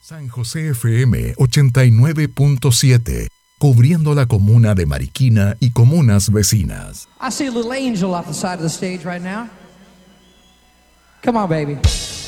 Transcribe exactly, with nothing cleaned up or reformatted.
San José F M ochenta y nueve punto siete, cubriendo la comuna de Mariquina y comunas vecinas. I see a little angel off the side of the stage right now. Come on, baby.